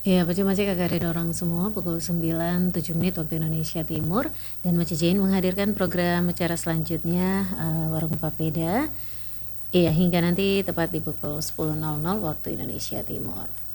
Ya, Macam-macam kakak ada orang semua pukul 9 7 menit waktu Indonesia Timur, dan Maci Jane menghadirkan program acara selanjutnya, Warung Papeda. Iya, hingga nanti tepat di pukul 10.00 waktu Indonesia Timur.